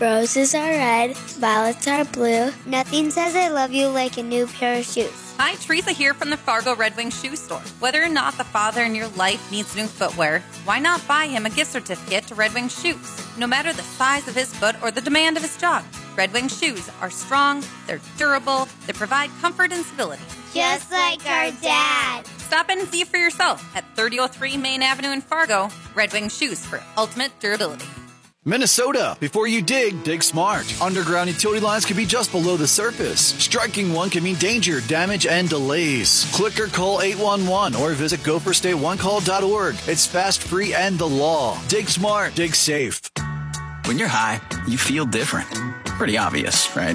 Roses are red, violets are blue. Nothing says I love you like a new pair of shoes. Hi, Teresa here from the Fargo Red Wing Shoe Store. Whether or not the father in your life needs new footwear, why not buy him a gift certificate to Red Wing Shoes? No matter the size of his foot or the demand of his job, Red Wing shoes are strong, they're durable, they provide comfort and stability. Just like our dad. Stop in and see it for yourself at 3003 Main Avenue in Fargo. Red Wing Shoes for ultimate durability. Minnesota, before you dig smart. Underground utility lines can be just below the surface. Striking one can mean danger, damage, and delays. Click or call 811 or visit gofirstayoneCall.org. It's fast, free, and the law. Dig smart, dig safe. When you're high, you feel different. Pretty obvious, right?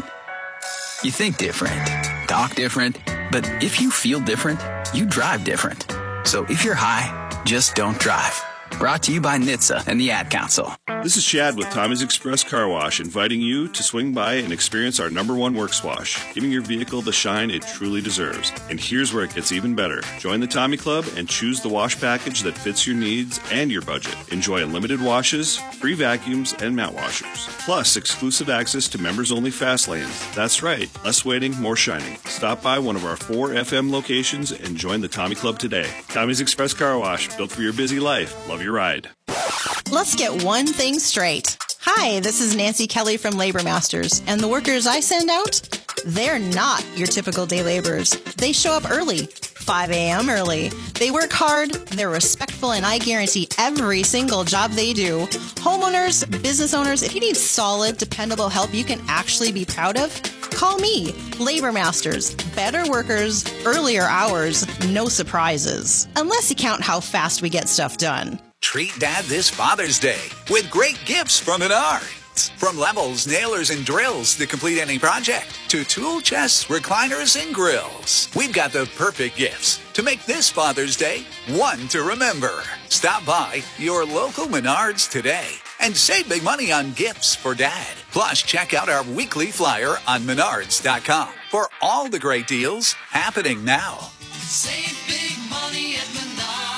You think different, talk different, but if you feel different, you drive different. So if you're high, just don't drive. Brought to you by NHTSA and the Ad Council. This is Chad with Tommy's Express Car Wash, inviting you to swing by and experience our #1 works wash, giving your vehicle the shine it truly deserves. And here's where it gets even better. Join the Tommy Club and choose the wash package that fits your needs and your budget. Enjoy unlimited washes, free vacuums, and mat washers. Plus, exclusive access to members-only fast lanes. That's right, less waiting, more shining. Stop by one of our 4 FM locations and join the Tommy Club today. Tommy's Express Car Wash, built for your busy life. Love your ride. Let's get one thing straight. Hi, this is Nancy Kelly from Labor Masters, and the workers I send out, they're not your typical day laborers. They show up early, 5 a.m. early. They work hard, they're respectful, and I guarantee every single job they do. Homeowners, business owners, if you need solid, dependable help you can actually be proud of, call me. Labor Masters. Better workers, earlier hours, no surprises. Unless you count how fast we get stuff done. Treat Dad this Father's Day with great gifts from Menards. From levels, nailers, and drills to complete any project, to tool chests, recliners, and grills. We've got the perfect gifts to make this Father's Day one to remember. Stop by your local Menards today and save big money on gifts for Dad. Plus, check out our weekly flyer on Menards.com for all the great deals happening now. Save big money at Menards.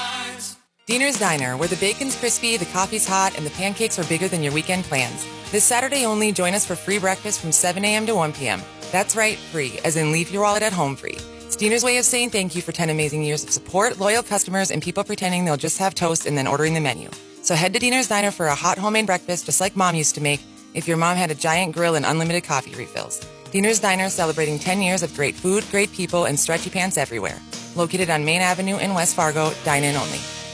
Diener's Diner, where the bacon's crispy, the coffee's hot, and the pancakes are bigger than your weekend plans. This Saturday only, join us for free breakfast from 7 a.m. to 1 p.m. That's right, free, as in leave your wallet at home free. It's Diener's way of saying thank you for 10 amazing years of support, loyal customers, and people pretending they'll just have toast and then ordering the menu. So head to Diener's Diner for a hot homemade breakfast just like Mom used to make if your mom had a giant grill and unlimited coffee refills. Diener's Diner celebrating 10 years of great food, great people, and stretchy pants everywhere. Located on Main Avenue in West Fargo, dine-in only.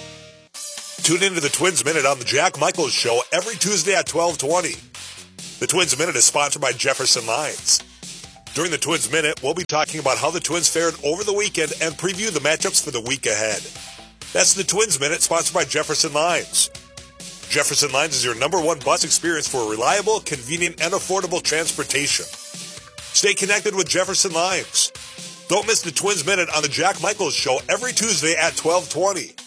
Tune into the Twins Minute on the Jack Michaels Show every Tuesday at 12:20. The Twins Minute is sponsored by Jefferson Lines. During the Twins Minute, we'll be talking about how the Twins fared over the weekend and preview the matchups for the week ahead. That's the Twins Minute, sponsored by Jefferson Lines. Jefferson Lines is your #1 bus experience for reliable, convenient, and affordable transportation. Stay connected with Jefferson Lines. Don't miss the Twins Minute on the Jack Michaels Show every Tuesday at 12:20.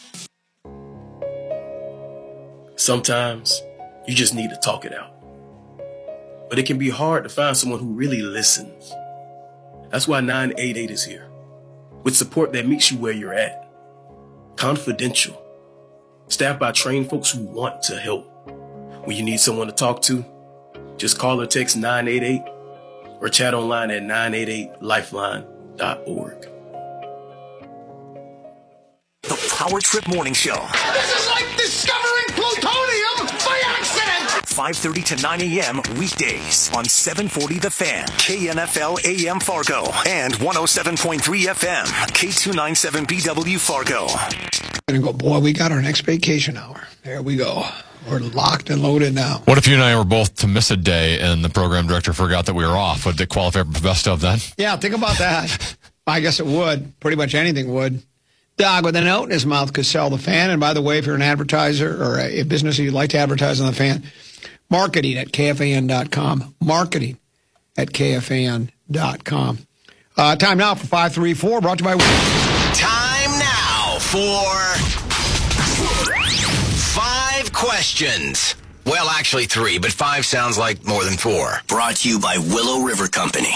Sometimes you just need to talk it out. But it can be hard to find someone who really listens. That's why 988 is here, with support that meets you where you're at. Confidential. Staffed by trained folks who want to help. When you need someone to talk to, just call or text 988 or chat online at 988lifeline.org. The Power Trip Morning Show. This is like discovering plutonium by accident! 5:30 to 9 a.m. weekdays on 740 The Fan, KNFL AM Fargo, and 107.3 FM, K297BW Fargo. And go, boy, we got our next vacation hour. There we go. We're locked and loaded now. What if you and I were both to miss a day and the program director forgot that we were off? Would it qualify for best of then? Yeah, think about that. I guess it would. Pretty much anything would. Dog with a note in his mouth could sell the Fan. And by the way, if you're an advertiser or a business you'd like to advertise on the Fan, marketing at KFAN.com. Marketing at KFAN.com. Time now for 534, brought to you by... Time now for 5 questions. Well, actually 3, but 5 sounds like more than 4. Brought to you by Willow River Company.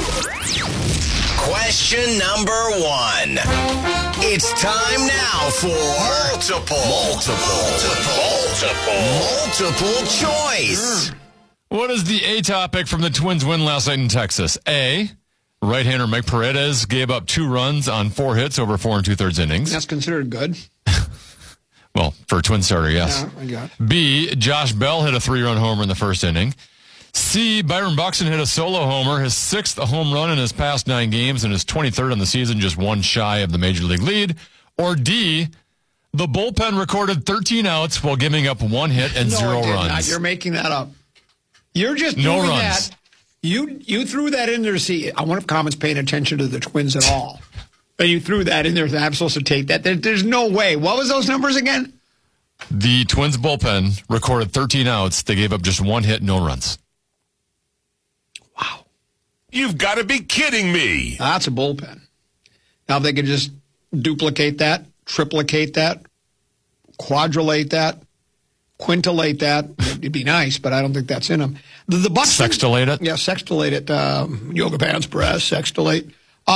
Question number 1. It's time now for multiple choice. What is the A topic from the Twins' win last night in Texas? A, right-hander Mike Paredes gave up 2 runs on 4 hits over 4 2/3 innings. That's considered good. Well, for a Twin starter, yes. Yeah, I got it. B, Josh Bell hit a 3-run homer in the first inning. C, Byron Buxton hit a solo homer, his 6th home run in his past 9 games, and his 23rd on the season, just 1 shy of the Major League lead. Or D, the bullpen recorded 13 outs while giving up 1 hit and 0 runs. Not. You're making that up. You're just no doing runs. that. You threw that in there to see. I wonder if Common's paying attention to the Twins at all. And you threw that in there. I'm supposed to take that. There's no way. What was those numbers again? The Twins bullpen recorded 13 outs. They gave up just 1 hit, no runs. Wow. You've got to be kidding me. That's a bullpen. Now, if they could just duplicate that, triplicate that, quadrillate that, quintillate that, it'd be nice, but I don't think that's in them. The Buxton, sextillate it? Yeah, sextillate it. Yoga pants press, sextillate.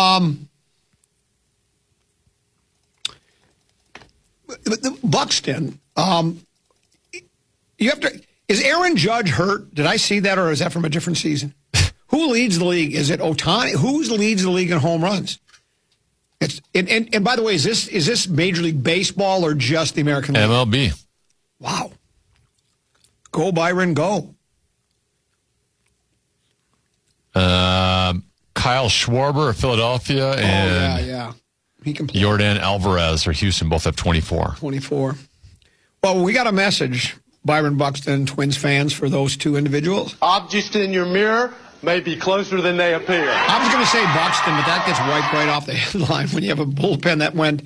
The Buxton, you have to. Is Aaron Judge hurt? Did I see that, or is that from a different season? Who leads the league? Is it Ohtani? Who leads the league in home runs? It's and by the way, is this Major League Baseball or just the American League? MLB. Wow. Go Byron, go. Kyle Schwarber of Philadelphia and yeah. He can play. Yordan Alvarez for Houston both have 24. 24. Well, we got a message, Byron Buxton, Twins fans, for those 2 individuals. Objects in your mirror may be closer than they appear. I was going to say Buxton, but that gets wiped right off the headline when you have a bullpen that went.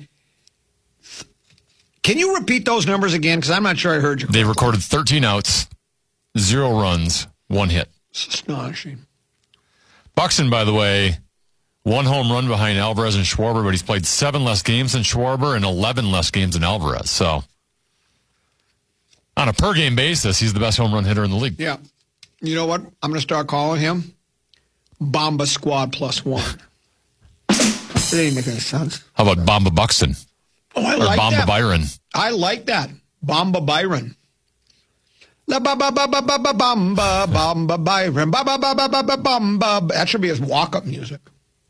Can you repeat those numbers again? Because I'm not sure I heard you. They recorded 13 outs, 0 runs, 1 hit. It's astonishing. Buxton, by the way, 1 home run behind Alvarez and Schwarber, but he's played 7 less games than Schwarber and 11 less games than Alvarez. So, on a per-game basis, he's the best home run hitter in the league. Yeah. You know what? I'm going to start calling him Bomba Squad +1. It ain't making any sense. How about Bomba Buxton? Oh, I or like Bomba that. Byron. I like that. Bomba Byron. La ba ba ba ba ba ba Bomba Bomba Byron. Ba ba ba ba ba ba Bomba. That should be his walk-up music.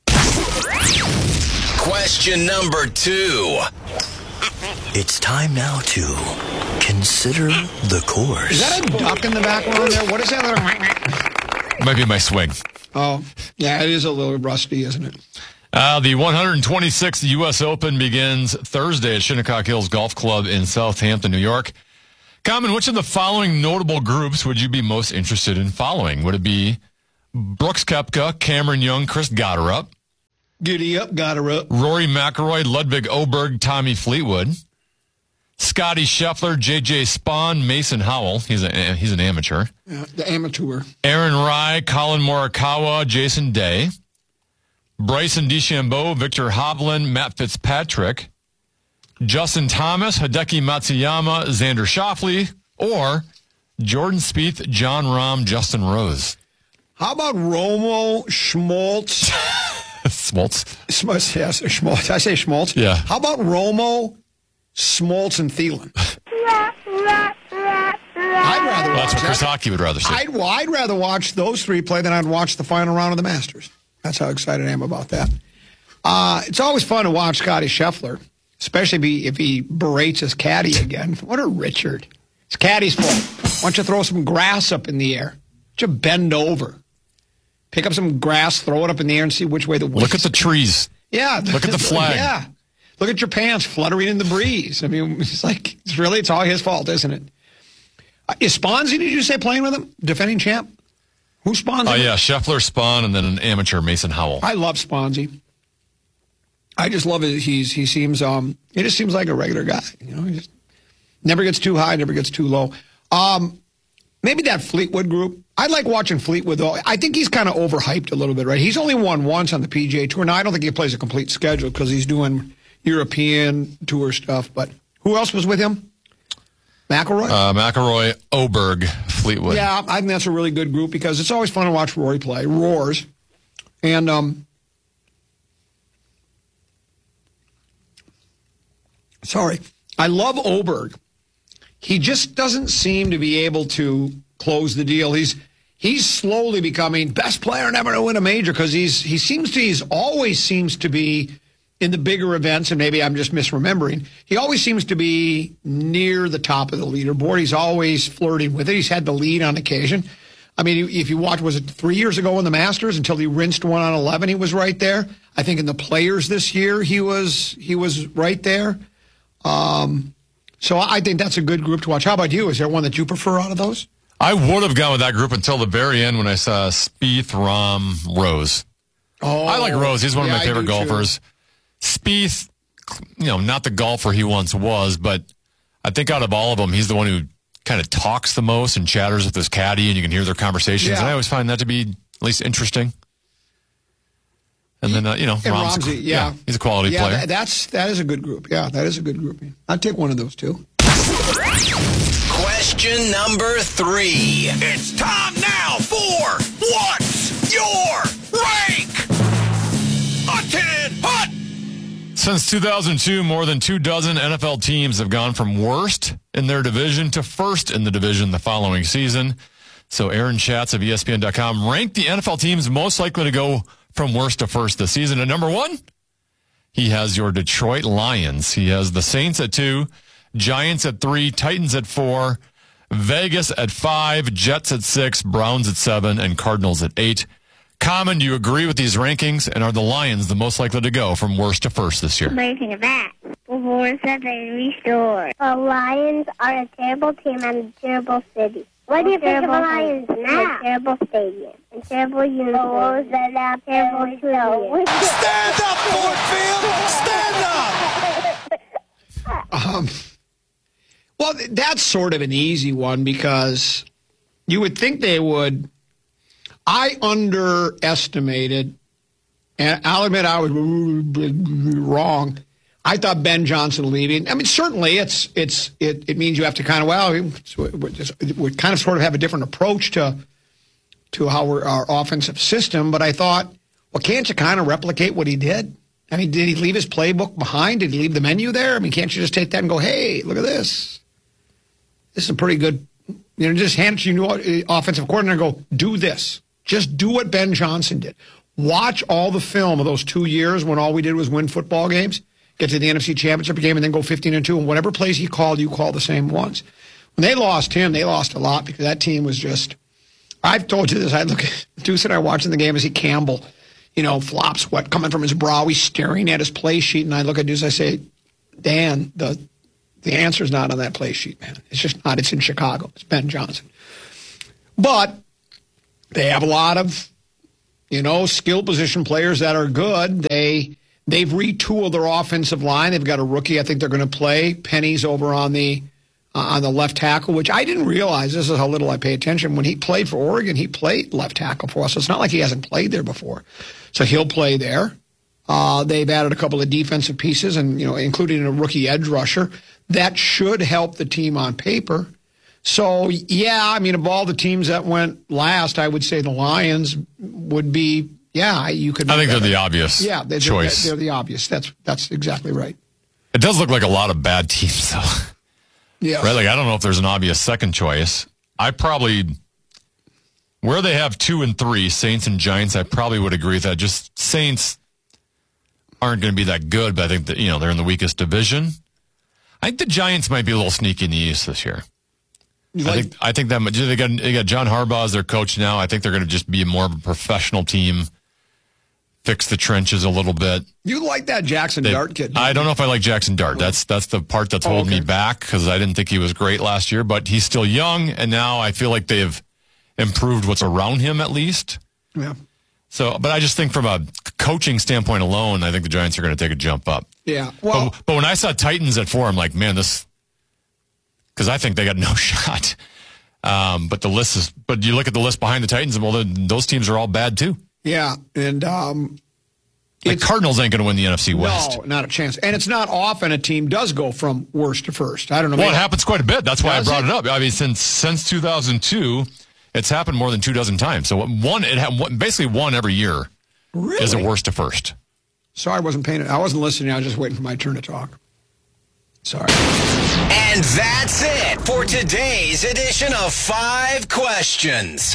Question number 2. It's time now to consider the course. Is that a duck in the background there? What is that? Might be my swing. Oh, yeah, it is a little rusty, isn't it? The 126th U.S. Open begins Thursday at Shinnecock Hills Golf Club in Southampton, New York. Common, which of the following notable groups would you be most interested in following? Would it be Brooks Koepka, Cameron Young, Chris Gotterup? Giddy up, Gotterup. Rory McIlroy, Ludwig Oberg, Tommy Fleetwood. Scotty Scheffler, J.J. Spahn, Mason Howell. He's an amateur. Yeah, the amateur. Aaron Rai, Colin Morikawa, Jason Day. Bryson DeChambeau, Victor Hovland, Matt Fitzpatrick. Justin Thomas, Hideki Matsuyama, Xander Schauffele. Or Jordan Spieth, John Rahm, Justin Rose. How about Romo Schmaltz? Schmaltz? Yes, Schmaltz. I say Schmaltz? Yeah. How about Romo, Schmaltz, and Thielen? I'd rather watch That's what Chris Hockey would rather see. I'd rather watch those 3 play than I'd watch the final round of the Masters. That's how excited I am about that. It's always fun to watch Scotty Scheffler, especially if he berates his caddy again. What a Richard. It's caddy's fault. Why don't you throw some grass up in the air? Why don't you bend over? Pick up some grass, throw it up in the air, and see which way the wind. Look at the trees. Yeah. Look at the flag. Yeah. Look at your pants fluttering in the breeze. I mean, it's all his fault, isn't it? Is Spahn, did you say, playing with him? Defending champ? Who's Spahn? Oh, yeah. Scheffler, Spahn, and then an amateur, Mason Howell. I love Spahn. I just love it. He seems, he just seems like a regular guy. You know, he just never gets too high, never gets too low. Maybe that Fleetwood group. I like watching Fleetwood, though. I think he's kind of overhyped a little bit, right? He's only won once on the PGA Tour. Now, I don't think he plays a complete schedule because he's doing European Tour stuff. But who else was with him? McIlroy? McIlroy, Oberg, Fleetwood. Yeah, I think that's a really good group because it's always fun to watch Rory play. Roars. And, sorry. I love Oberg. He just doesn't seem to be able to close the deal. he's slowly becoming best player never to win a major because he always seems to be in the bigger events, and maybe I'm just misremembering. He always seems to be near the top of the leaderboard. He's always flirting with it. He's had the lead on occasion. I mean, if you watch, was it 3 years ago in the Masters until he rinsed one on 11? He was right there. I think in the Players this year, he was right there. So I think that's a good group to watch. How about you? Is there one that you prefer out of those? I would have gone with that group until the very end when I saw Spieth, Rahm, Rose. Oh, I like Rose. He's one of my favorite golfers. Too. Spieth, not the golfer he once was, but I think out of all of them, he's the one who kind of talks the most and chatters with his caddy, and you can hear their conversations. Yeah. And I always find that to be at least interesting. And then, Rahm's he's a quality player. That is a good group. Yeah, that is a good group. I'd take one of those two. Question number 3. It's time now for What's Your Rank? A 10 hut. Since 2002, more than 24 NFL teams have gone from worst in their division to first in the division the following season. So Aaron Schatz of ESPN.com ranked the NFL teams most likely to go from worst to first this season. At number 1, he has your Detroit Lions. He has the Saints at 2, Giants at 3, Titans at 4, Vegas at 5, Jets at 6, Browns at 7, and Cardinals at 8. Common, do you agree with these rankings? And are the Lions the most likely to go from worst to first this year? What do you think of that? Before they restore. The Lions are a terrible team and a terrible city. What do you think of the Lions now? A terrible stadium. A terrible uniform. Terrible studio. Stand up, Ford Field! Stand up! Well, that's sort of an easy one because you would think they would. I underestimated, and I'll admit I was wrong. I thought Ben Johnson leaving. I mean, certainly it means you have to kind of we kind of sort of have a different approach to how our offensive system. But I thought, well, can't you kind of replicate what he did? I mean, did he leave his playbook behind? Did he leave the menu there? I mean, can't you just take that and go, hey, look at this? This is a pretty good, just hand it to your new offensive coordinator and go, do this. Just do what Ben Johnson did. Watch all the film of those 2 years when all we did was win football games, get to the NFC Championship game, and then go 15-2. And whatever plays he called, you call the same ones. When they lost him, they lost a lot because that team was just. I've told you this. I look at Deuce and I watching the game. I see Campbell, flop sweat coming from his brow. He's staring at his play sheet, and I look at Deuce. I say, Dan, the answer's not on that play sheet, man. It's just not. It's in Chicago. It's Ben Johnson. But they have a lot of, skill position players that are good. They've retooled their offensive line. They've got a rookie I think they're going to play. Penny's over on the left tackle, which I didn't realize. This is how little I pay attention. When he played for Oregon, he played left tackle for us. So it's not like he hasn't played there before. So he'll play there. They've added a couple of defensive pieces, and including a rookie edge rusher. That should help the team on paper. So, of all the teams that went last, I would say the Lions would be, you could. I think they're the obvious choice. They're the obvious. That's exactly right. It does look like a lot of bad teams, though. Yeah. Right? Like, I don't know if there's an obvious second choice. Where they have 2 and 3, Saints and Giants, I probably would agree with that. Just Saints aren't going to be that good, but I think that, they're in the weakest division. I think the Giants might be a little sneaky in the East this year. I think that they got John Harbaugh as their coach now. I think they're going to just be more of a professional team, fix the trenches a little bit. You like that Jackson Dart kid? I don't know if I like Jackson Dart. That's the part that's holding me back because I didn't think he was great last year. But he's still young, and now I feel like they've improved what's around him at least. Yeah. So, but I just think from a coaching standpoint alone, I think the Giants are going to take a jump up. Yeah. Well, but when I saw Titans at 4, I'm like, man, because I think they got no shot. But you look at the list behind the Titans, and well, those teams are all bad too. Yeah, and the Cardinals ain't going to win the NFC West. No, not a chance. And it's not often a team does go from worst to first. I don't know. Well, it happens quite a bit. That's why I brought it up. I mean, since 2002, it's happened more than 24 times. So basically one every year is a worst to first. Sorry, I wasn't listening. I was just waiting for my turn to talk. Sorry. And that's it for today's edition of 5 Questions.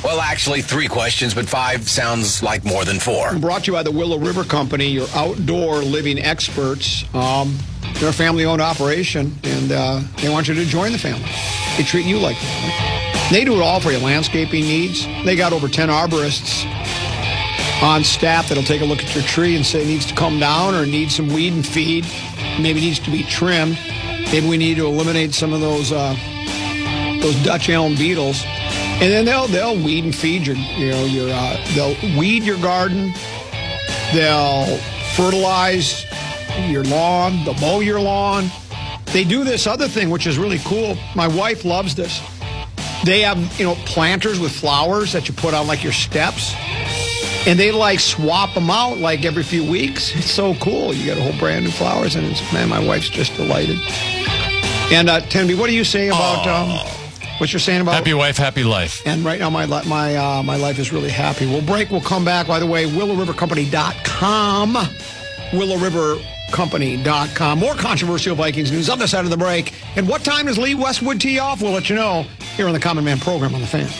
Well, actually, 3 questions, but 5 sounds like more than 4. Brought to you by the Willow River Company, your outdoor living experts. They're a family-owned operation, and they want you to join the family. They treat you like family. They do it all for your landscaping needs. They got over 10 arborists on staff that'll take a look at your tree and say it needs to come down or needs some weed and feed, maybe needs to be trimmed. Maybe we need to eliminate some of those Dutch elm beetles. And then they'll weed and feed they'll weed your garden. They'll fertilize your lawn. They'll mow your lawn. They do this other thing, which is really cool. My wife loves this. They have, planters with flowers that you put on like your steps. And they swap them out every few weeks. It's so cool. You get a whole brand new flowers, and my wife's just delighted. And Tenby, what do you say about what you're saying about happy wife, happy life? And right now, my life is really happy. We'll break. We'll come back. By the way, WillowRiverCompany.com. WillowRiverCompany.com. More controversial Vikings news on the side of the break. And what time does Lee Westwood tee off? We'll let you know here on the Common Man program on the Fan.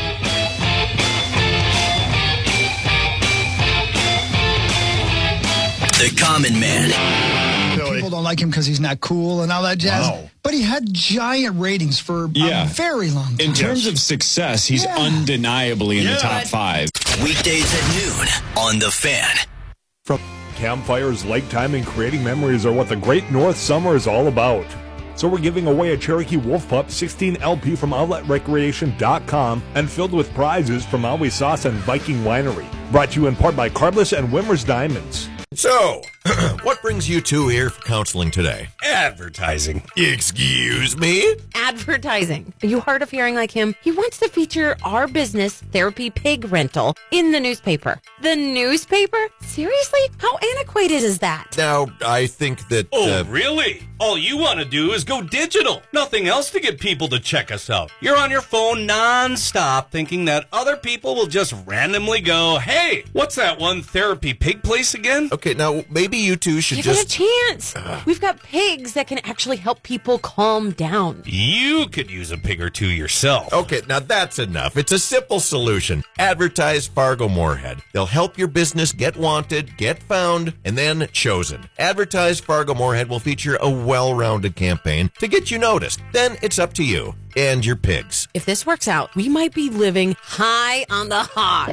The Common Man. People don't like him because he's not cool and all that jazz. Wow. But he had giant ratings for a very long time. In terms of success, he's undeniably in the top 5. Weekdays at noon on The Fan. From campfires, lake time, and creating memories are what the Great North Summer is all about. So we're giving away a Cherokee Wolf Pup 16 LP from OutletRecreation.com and filled with prizes from Maui Sauce and Viking Winery. Brought to you in part by Carbless and Wimmer's Diamonds. So, what brings you two here for counseling today? Advertising. Excuse me? Advertising. Are you hard of hearing like him? He wants to feature our business, Therapy Pig Rental, in the newspaper. The newspaper? Seriously? How antiquated is that? Now, I think that... really? All you want to do is go digital. Nothing else to get people to check us out. You're on your phone non-stop thinking that other people will just randomly go, hey, what's that one Therapy Pig place again? Okay, now, maybe you two should Give it a chance. We've got pigs that can actually help people calm down. You could use a pig or two yourself. Okay, now that's enough. It's a simple solution. Advertise Fargo Moorhead. They'll help your business get wanted, get found, and then chosen. Advertise Fargo Moorhead will feature a well-rounded campaign to get you noticed. Then it's up to you and your pigs. If this works out, we might be living high on the hog.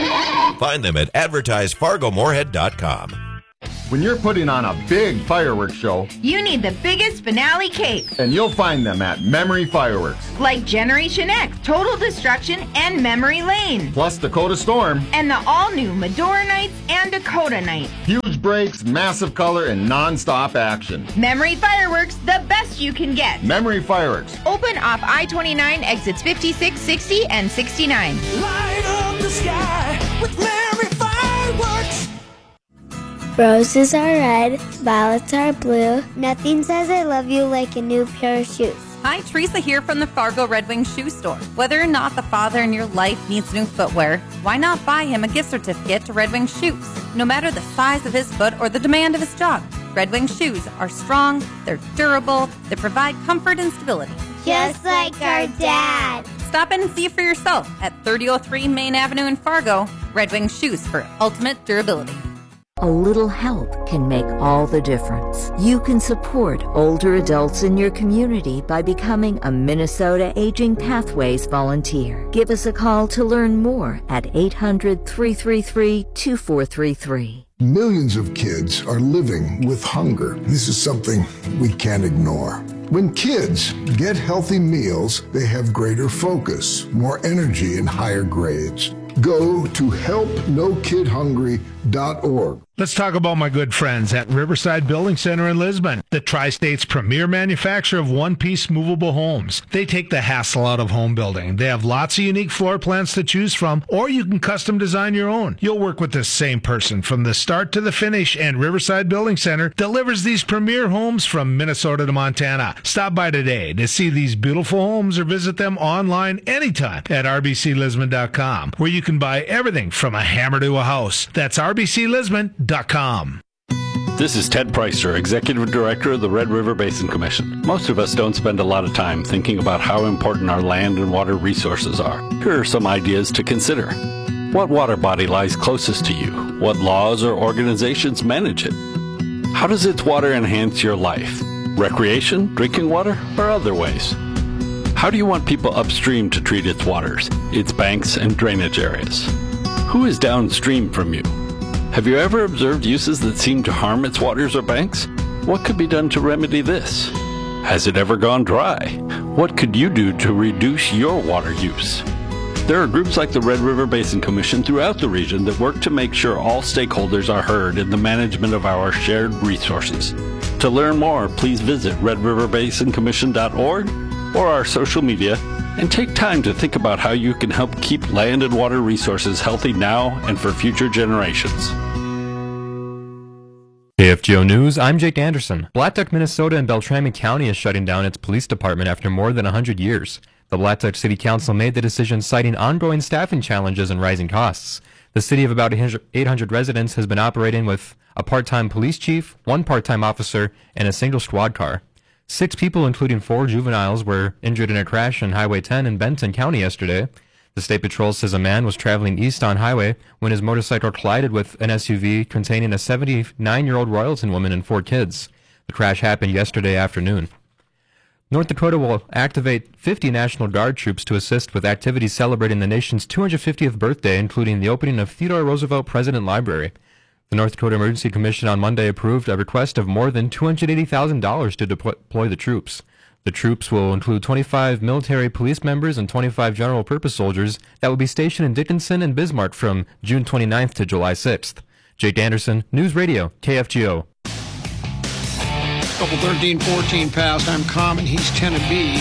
Find them at advertisefargomoorhead.com. When you're putting on a big fireworks show, you need the biggest finale cake. And you'll find them at Memory Fireworks. Like Generation X, Total Destruction, and Memory Lane. Plus Dakota Storm. And the all-new Medora Nights and Dakota Nights. Huge breaks, massive color, and non-stop action. Memory Fireworks, the best you can get. Memory Fireworks. Open off I-29, exits 56, 60, and 69. Light up the sky with Memory Fireworks. Roses are red, violets are blue. Nothing says I love you like a new pair of shoes. Hi, Teresa here from the Fargo Red Wing Shoe Store. Whether or not the father in your life needs new footwear, why not buy him a gift certificate to Red Wing Shoes? No matter the size of his foot or the demand of his job, Red Wing shoes are strong, they're durable, they provide comfort and stability. Just like our dad. Stop in and see it for yourself at 3003 Main Avenue in Fargo. Red Wing Shoes for ultimate durability. A little help can make all the difference. You can support older adults in your community by becoming a Minnesota Aging Pathways volunteer. Give us a call to learn more at 800-333-2433. Millions of kids are living with hunger. This is something we can't ignore. When kids get healthy meals, they have greater focus, more energy, and higher grades. Go to helpnokidhungry.org. Let's talk about my good friends at Riverside Building Center in Lisbon, the Tri-State's premier manufacturer of one-piece movable homes. They take the hassle out of home building. They have lots of unique floor plans to choose from, or you can custom design your own. You'll work with the same person from the start to the finish, and Riverside Building Center delivers these premier homes from Minnesota to Montana. Stop by today to see these beautiful homes or visit them online anytime at rbclisbon.com, where you can buy everything from a hammer to a house. That's rbclisbon.com. This is Ted Preister, Executive Director of the Red River Basin Commission. Most of us don't spend a lot of time thinking about how important our land and water resources are. Here are some ideas to consider. What water body lies closest to you? What laws or organizations manage it? How does its water enhance your life? Recreation, drinking water, or other ways? How do you want people upstream to treat its waters, its banks and drainage areas? Who is downstream from you? Have you ever observed uses that seem to harm its waters or banks? What could be done to remedy this? Has it ever gone dry? What could you do to reduce your water use? There are groups like the Red River Basin Commission throughout the region that work to make sure all stakeholders are heard in the management of our shared resources. To learn more, please visit redriverbasincommission.org or our social media, and take time to think about how you can help keep land and water resources healthy now and for future generations. KFGO News, I'm Jake Anderson. Black Duck, Minnesota and Beltrami County is shutting down its police department after more than 100 years. The Black Duck City Council made the decision citing ongoing staffing challenges and rising costs. The city of about 800 residents has been operating with a part-time police chief, one part-time officer, and a single squad car. 6 people, including 4 juveniles, were injured in a crash on Highway 10 in Benton County yesterday. The State Patrol says a man was traveling east on highway when his motorcycle collided with an SUV containing a 79-year-old Royalton woman and 4 kids. The crash happened yesterday afternoon. North Dakota will activate 50 National Guard troops to assist with activities celebrating the nation's 250th birthday, including the opening of Theodore Roosevelt President Library. The North Dakota Emergency Commission on Monday approved a request of more than $280,000 to deploy the troops. The troops will include 25 military police members and 25 general-purpose soldiers that will be stationed in Dickinson and Bismarck from June 29th to July 6th. Jake Anderson, News Radio, KFGO. Couple 13-14 past. I'm Common. He's 10 to B.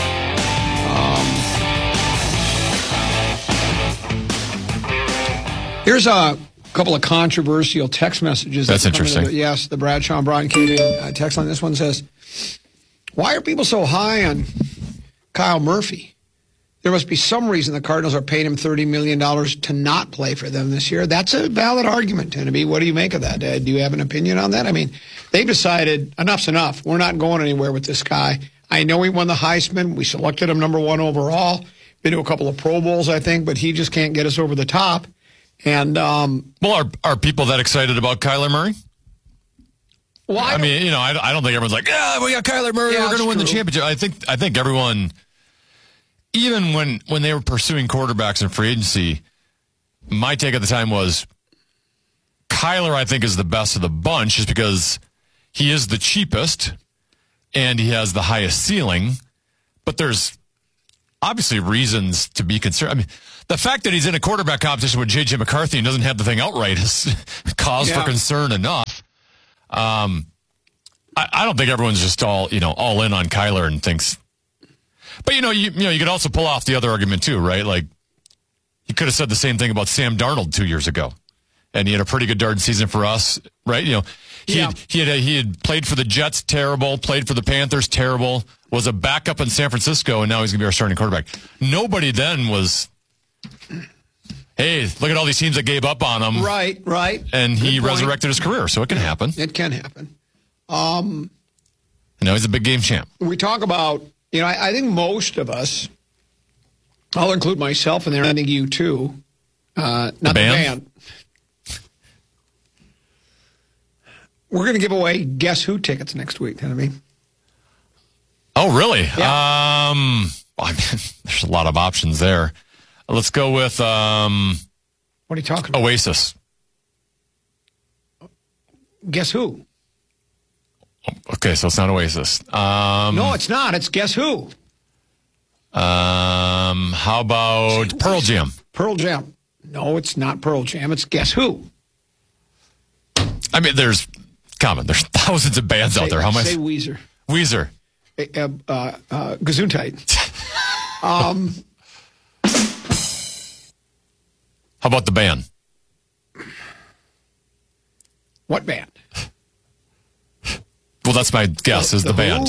Here's a couple of controversial text messages. That's interesting. Yes, the Bradshaw and Brian Katie text line. This one says, why are people so high on Kyle Murphy? There must be some reason the Cardinals are paying him $30 million to not play for them this year. That's a valid argument, Tenneby. What do you make of that? Do you have an opinion on that? I mean, they've decided enough's enough. We're not going anywhere with this guy. I know he won the Heisman. We selected him number 1 overall. Been to a couple of Pro Bowls, I think, but he just can't get us over the top. And well, are people that excited about Kyler Murray? Well, I mean, I don't think everyone's like, yeah, we got Kyler Murray. We're going to win the championship. I think everyone, even when they were pursuing quarterbacks in free agency, my take at the time was Kyler, I think, is the best of the bunch just because he is the cheapest and he has the highest ceiling. But there's obviously reasons to be concerned. I mean, the fact that he's in a quarterback competition with J.J. McCarthy and doesn't have the thing outright is cause for concern enough. I don't think everyone's just all in on Kyler and thinks. But you could also pull off the other argument too, right? Like you could have said the same thing about Sam Darnold 2 years ago, and he had a pretty good darn season for us, right? He had played for the Jets, terrible. Played for the Panthers, terrible. Was a backup in San Francisco, and now he's going to be our starting quarterback. Nobody then was, hey, look at all these teams that gave up on him. Right. And he resurrected his career, so it can happen. It can happen. And now he's a big game champ. We talk about, I think most of us, I'll include myself in there, and I think you too. Not the band. We're going to give away Guess Who tickets next week, Tenneby. Oh, really? Yeah. There's a lot of options there. Let's go with what are you talking about? Oasis. Guess Who? Okay, so it's not Oasis. No, it's not. It's Guess Who? How about Pearl Jam? Pearl Jam. No, it's not Pearl Jam. It's Guess Who? I mean, there's thousands of bands out there. How much? Say Weezer. Weezer. Gesundheit. How about the band? What band? Well, that's my guess, is the band.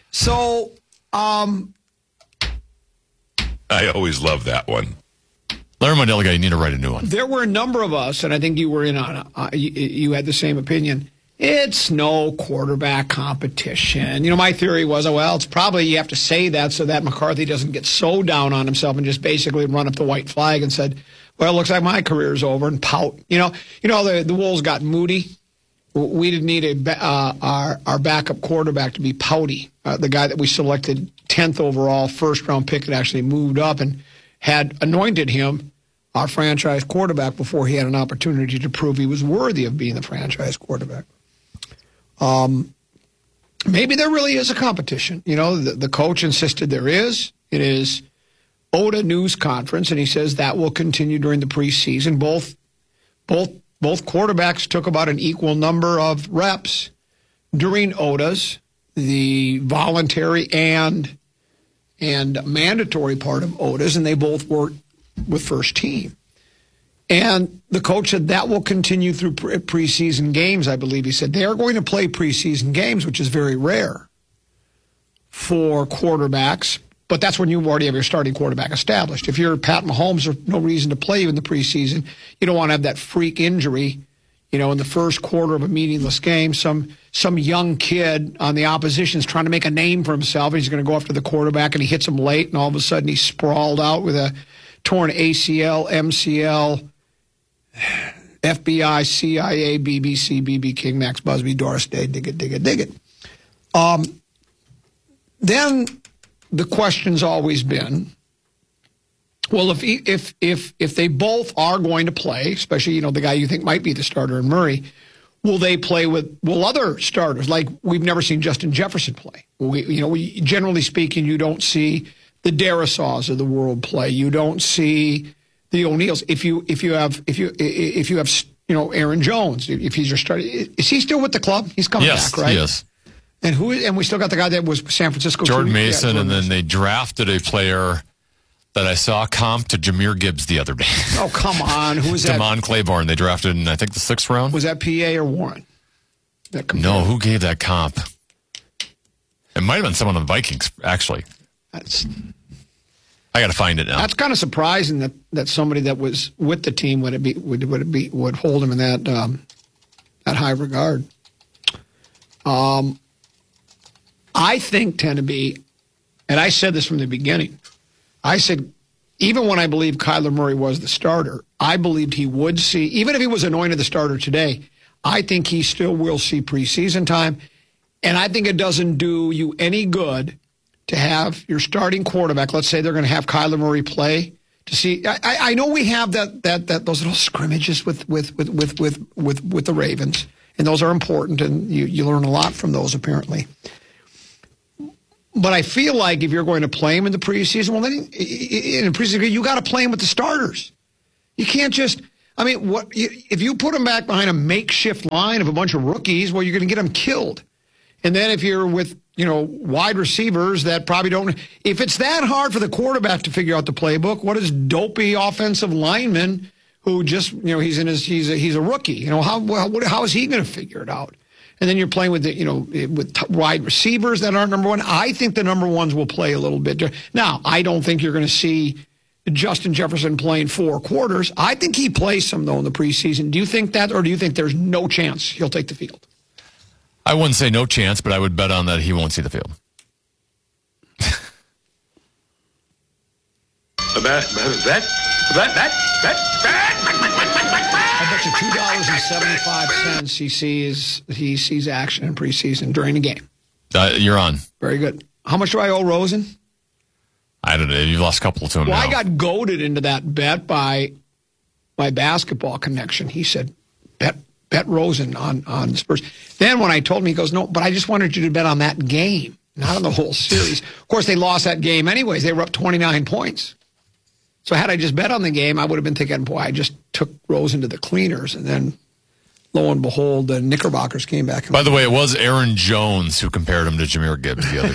So, I always love that one. Larry Mondelica, you need to write a new one. There were a number of us, and I think you were in on it. You had the same opinion. It's no quarterback competition. You know, my theory was, it's probably you have to say that so that McCarthy doesn't get so down on himself and just basically run up the white flag and said, well, it looks like my career's over, and pout. You know, the Wolves got moody. We didn't need our backup quarterback to be pouty. The guy that we selected 10th overall, first-round pick, had actually moved up and had anointed him our franchise quarterback before he had an opportunity to prove he was worthy of being the franchise quarterback. Maybe there really is a competition. You know, the coach insisted there is. It is OTA news conference, and he says that will continue during the preseason. Both quarterbacks took about an equal number of reps during OTAs, the voluntary and mandatory part of OTAs, and they both worked with first team. And the coach said that will continue through preseason games, I believe. He said they are going to play preseason games, which is very rare for quarterbacks. But that's when you already have your starting quarterback established. If you're Pat Mahomes, there's no reason to play you in the preseason. You don't want to have that freak injury, you know, in the first quarter of a meaningless game. Some young kid on the opposition is trying to make a name for himself, and he's going to go after the quarterback, and he hits him late, and all of a sudden he's sprawled out with a torn ACL, MCL, FBI, CIA, BBC, BB King, Max Busby, Doris Day, dig it. Then the question's always been, well, if they both are going to play, especially, you know, the guy you think might be the starter in Murray, will they play with other starters? Like we've never seen Justin Jefferson play. We generally speaking, you don't see the Darisaws of the world play. You don't see the O'Neills. If you have you know, Aaron Jones, if he's your starter, is he still with the club? He's coming back, right? Yes. And we still got the guy that was San Francisco. Jordan Mason, and then they drafted a player that I saw comp to Jahmyr Gibbs the other day. Oh, come on. Who was that? Damon Claiborne. They drafted in, I think, the 6th round. Was that PA or Warren? No, who gave that comp? It might have been someone on the Vikings, actually. I got to find it now. That's kind of surprising that somebody that was with the team would hold him in that high regard. I think Teneby, and I said this from the beginning, I said, even when I believed Kyler Murray was the starter, I believed he would see, even if he was anointed the starter today, I think he still will see preseason time. And I think it doesn't do you any good to have your starting quarterback, let's say they're going to have Kyler Murray play, to see. I know we have those little scrimmages with the Ravens, and those are important, and you learn a lot from those apparently. But I feel like if you're going to play him in the preseason, well, then in preseason you got to play him with the starters. You can't just. I mean, if you put him back behind a makeshift line of a bunch of rookies, well, you're going to get him killed. And then if you're with, you know, wide receivers that probably don't. If it's that hard for the quarterback to figure out the playbook, what is dopey offensive lineman who just, you know, he's a rookie. You know, how is he going to figure it out? And then you're playing with with wide receivers that aren't number one. I think the number ones will play a little bit. Now, I don't think you're going to see Justin Jefferson playing 4 quarters. I think he plays some, though, in the preseason. Do you think that, or do you think there's no chance he'll take the field? I wouldn't say no chance, but I would bet on that he won't see the field. I bet you $2.75 he sees action in preseason during the game. You're on. Very good. How much do I owe Rosen? I don't know. You've lost a couple to him now. I got goaded into that bet by my basketball connection. He said, bet Rosen on Spurs. Then when I told him, he goes, no, but I just wanted you to bet on that game, not on the whole series. Of course, they lost that game anyways. They were up 29 points. So had I just bet on the game, I would have been thinking, boy, I just took Rosen to the cleaners. And then, lo and behold, the Knickerbockers came back. By the way, it was Aaron Jones who compared him to Jahmyr Gibbs the other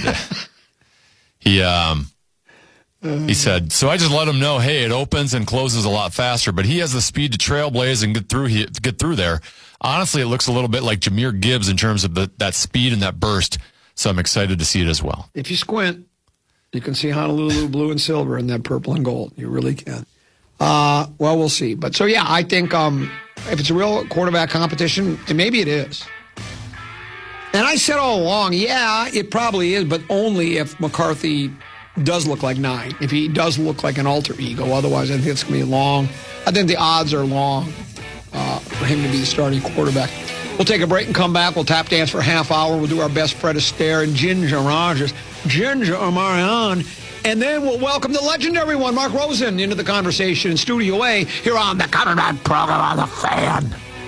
day. He said, so I just let him know, hey, it opens and closes a lot faster, but he has the speed to trailblaze and get through there. Honestly, it looks a little bit like Jahmyr Gibbs in terms of that speed and that burst, so I'm excited to see it as well. If you squint, you can see Honolulu blue and silver in that purple and gold. You really can. Well, we'll see. But so, yeah, I think if it's a real quarterback competition, and maybe it is. And I said all along, yeah, it probably is, but only if McCarthy does look like 9. If he does look like an alter ego. Otherwise, I think it's going to be long. I think the odds are long for him to be the starting quarterback. We'll take a break and come back. We'll tap dance for a half hour. We'll do our best Fred Astaire and Ginger Rogers. Ginger Omarion. And then we'll welcome the legendary one, Mark Rosen, into the conversation in Studio A here on the Common Man program on The Fan.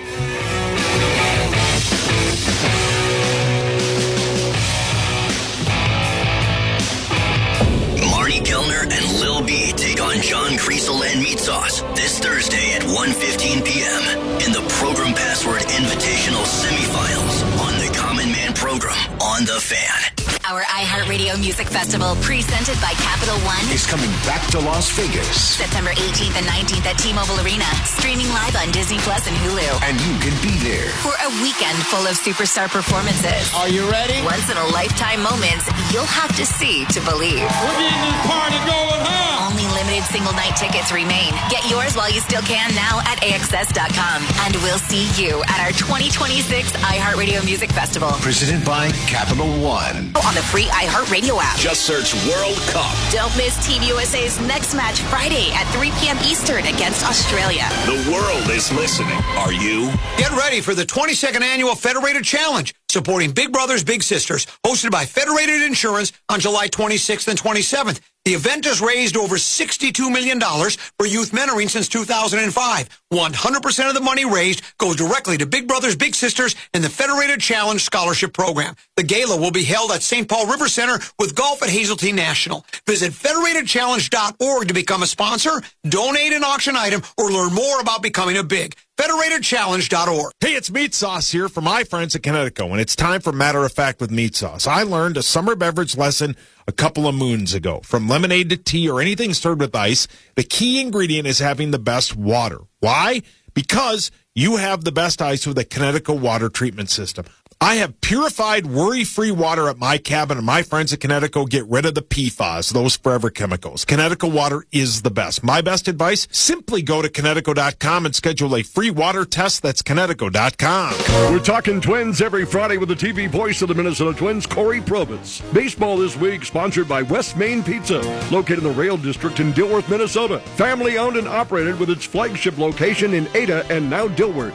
Marty Kellner and Lil B take on John Kriesel and Meat Sauce this Thursday at 1:15 p.m. in the Program Password Invitational Semifinals on the Common Man program on The Fan. Our iHeartRadio Music Festival, presented by Capital One, is coming back to Las Vegas. September 18th and 19th at T-Mobile Arena, streaming live on Disney Plus and Hulu. And you can be there for a weekend full of superstar performances. Are you ready? Once-in-a-lifetime moments you'll have to see to believe. We're getting this party going, huh? Only limited single-night tickets remain. Get yours while you still can now at AXS.com. And we'll see you at our 2026 iHeartRadio Music Festival. Presented by Capital One. On the free iHeartRadio app. Just search World Cup. Don't miss Team USA's next match Friday at 3 p.m. Eastern against Australia. The world is listening. Are you? Get ready for the 22nd Annual Federated Challenge, supporting Big Brothers Big Sisters, hosted by Federated Insurance on July 26th and 27th. The event has raised over $62 million for youth mentoring since 2005. 100% of the money raised goes directly to Big Brothers Big Sisters and the Federated Challenge Scholarship Program. The gala will be held at St. Paul River Center with golf at Hazeltine National. Visit federatedchallenge.org to become a sponsor, donate an auction item, or learn more about becoming a big. federatedchallenge.org. Hey, it's Meat Sauce here from my friends at Connecticut, and it's time for Matter of Fact with Meat Sauce. I learned a summer beverage lesson a couple of moons ago. From lemonade to tea or anything stirred with ice, the key ingredient is having the best water. Why? Because you have the best ice with a Connecticut water treatment system. I have purified, worry-free water at my cabin, and my friends at Connecticut get rid of the PFAS, those forever chemicals. Connecticut water is the best. My best advice, simply go to Connecticut.com and schedule a free water test. That's Connecticut.com. We're talking Twins every Friday with the TV voice of the Minnesota Twins, Corey Probitz. Baseball this week, sponsored by West Main Pizza, located in the Rail District in Dilworth, Minnesota. Family-owned and operated with its flagship location in Ada and now Dilworth.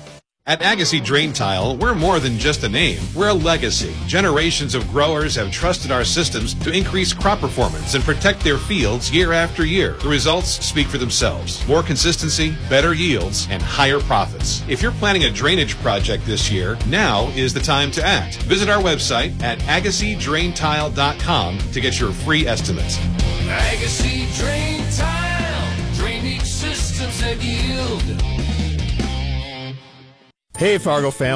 At Agassi Drain Tile, we're more than just a name. We're a legacy. Generations of growers have trusted our systems to increase crop performance and protect their fields year after year. The results speak for themselves. More consistency, better yields, and higher profits. If you're planning a drainage project this year, now is the time to act. Visit our website at AgassiDrainTile.com to get your free estimates. Agassi Drain Tile, drainage systems that yield. Hey, Fargo family.